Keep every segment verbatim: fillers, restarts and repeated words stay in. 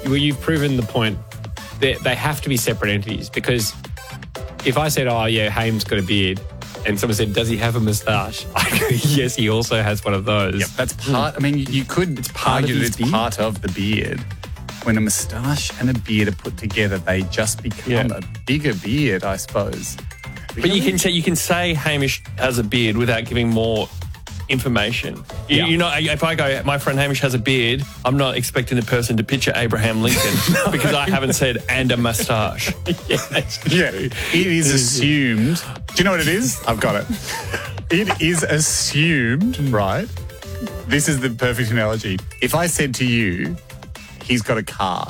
well, you've proven the point that they have to be separate entities, because if I said, oh, yeah, Haim's got a beard, and someone said, does he have a moustache? I go, yes, he also has one of those. Yep, that's part, I mean, you could It's part argue of that his it's beard? part of the beard. When a moustache and a beard are put together, they just become Yeah. a bigger beard, I suppose. But you can say you can say Hamish has a beard without giving more information. You, Yeah. you know, if I go, my friend Hamish has a beard, I'm not expecting the person to picture Abraham Lincoln because I haven't said and a moustache. Yeah, that's Yeah, it is assumed. Do you know what it is? I've got it. It is assumed, right? This is the perfect analogy. If I said to you, he's got a car,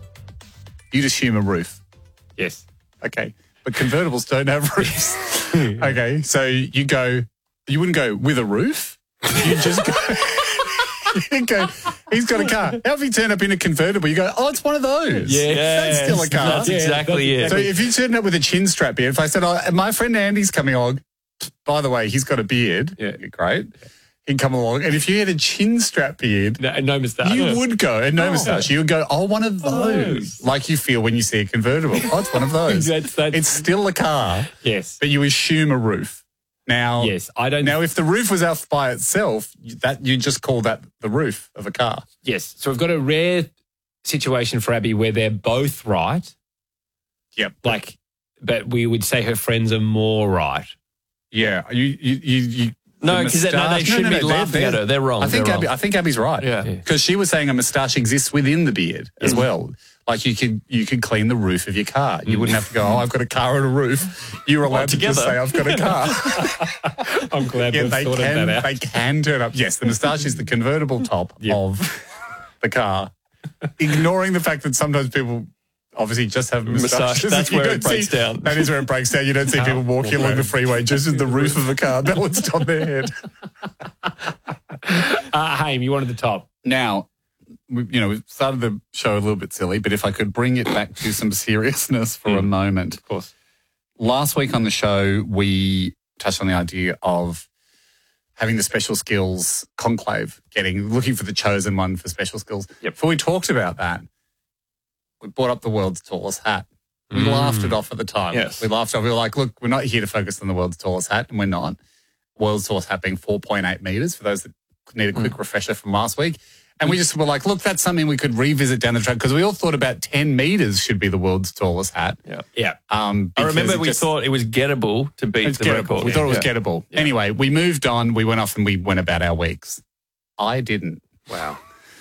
you'd assume a roof. Yes. Okay. But convertibles don't have roofs. Okay. So you go, you wouldn't go with a roof. You just go, you go, he's got a car. How if you turn up in a convertible? You go, oh, it's one of those. Yes. That's still a car. That's exactly Yeah, it. So if you turn up with a chin strap beard, if I said, oh, my friend Andy's coming along, by the way, he's got a beard. Yeah. Great. He'd come along. And if you had a chin strap beard, No, no moustache. you would go, and no Oh. moustache, you would go, oh, one of those. those. Like you feel when you see a convertible. Oh, it's one of those. That's- that's- It's still a car, Yes. but you assume a roof. Now, Yes, I don't- Now, if the roof was off by itself, that you just call that the roof of a car. Yes. So we've got a rare situation for Abby where they're both right. Yep. Like, but we would say her friends are more right. Yeah. You, you, you, you No, the because no, they moustache- shouldn't no, no, be they're- laughing at they're- her. They're wrong. I think They're Abby, wrong. I think Abby's right. Yeah. Because she was saying a moustache exists within the beard as well. Like you could you could clean the roof of your car. You wouldn't have to go, oh, I've got a car and a roof. You're allowed to just together. say, I've got a car. I'm glad Yeah, we've they sorted can, that out. they can turn up. Yes, the moustache is the convertible top Yeah. of the car. Ignoring the fact that sometimes people obviously just have Moustache, moustaches. that's You where don't it breaks see- down. That is where it breaks down. You don't see people walking along the freeway just with the roof of a car balanced on their head. Uh, Haim, you wanted the top. Now, we, you know, we've started the show a little bit silly, but if I could bring it back to some seriousness for a moment. Of course. Last week on the show, we touched on the idea of having the special skills conclave, getting looking for the chosen one for special skills. Yep. Before we talked about that, we brought up the world's tallest hat. We laughed it off at the time. Yes. We laughed off. We were like, look, we're not here to focus on the world's tallest hat, and we're not. World's tallest hat being four point eight metres, for those that need a quick refresher from last week. And we just were like, look, that's something we could revisit down the track, because we all thought about ten metres should be the world's tallest hat. Yeah. Yeah. Um, I because remember it we just- thought it was gettable to beat it's the gettable. record. We thought it was Yeah. gettable. Anyway, we moved on. We went off and we went about our weeks. I didn't. Wow.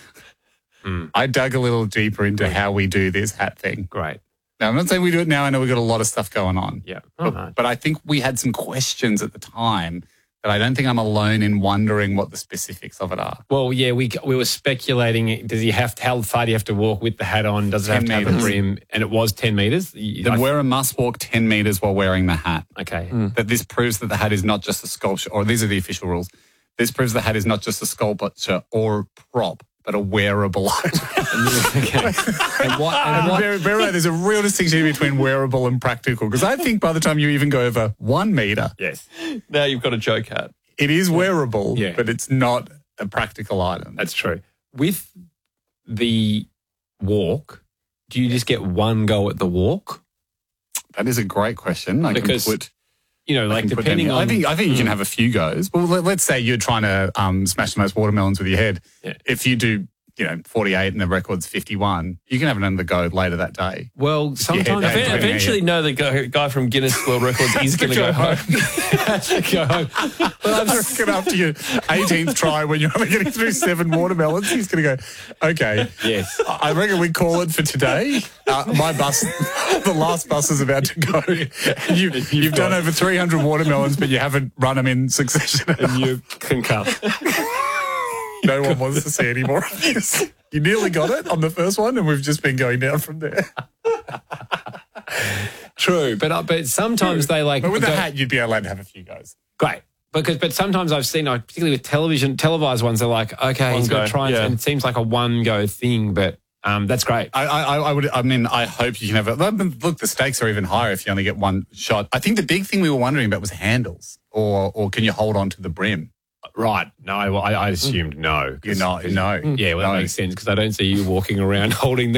I dug a little deeper into how we do this hat thing. Great. Now, I'm not saying we do it now. I know we've got a lot of stuff going on. Yeah. But, but I think we had some questions at the time that I don't think I'm alone in wondering what the specifics of it are. Well, yeah, we we were speculating. Does he have to, how far do you have to walk with the hat on? Does it have ten to have a metres. brim? And it was ten metres. The I- wearer must walk ten metres while wearing the hat. okay. That this proves that the hat is not just a sculpture, or these are the official rules. This proves the hat is not just a sculpture or prop, but a wearable item. Okay. And what? And what? Very, very right. There's a real distinction between wearable and practical, because I think by the time you even go over one metre, Yes. Now you've got a joke hat. it is wearable, Yeah. but it's not a practical item. That's true. With the walk, do you just get one go at the walk? That is a great question. I Because, can put, You know, I like can put depending them- on. I think I think you can have a few goes. Well, let, let's say you're trying to um, smash the most watermelons with your head. Yeah. If you do, you know, forty-eight and the record's fifty-one, you can have another go later that day. well, sometimes Yeah, Ev- yeah. Eventually, no, the guy, guy from Guinness World Records is going to go home. go home. Well, I reckon after your eighteenth try, when you're only getting through seven watermelons, he's going to go, okay. Yes. I reckon we call it for today. Uh, my bus, the last bus is about to go. You, you've done over three hundred watermelons, but you haven't run them in succession. You can come. No one wants to see any more of this. You nearly got it on the first one, and we've just been going down from there. True, but uh, but sometimes they like. But with the go- hat, you'd be allowed to have a few goes. Great. Because, but sometimes I've seen, like, particularly with television, televised ones, they're like, okay, One he's got go, to try and, yeah. and it seems like a one go thing, but um, that's great. I, I, I would. I mean, I hope you can have it. Look, the stakes are even higher if you only get one shot. I think the big thing we were wondering about was handles, or or can you hold on to the brim? Right. No, I, I assumed no. 'cause- You're not. No. Yeah, well, that No. makes sense because I don't see you walking around holding the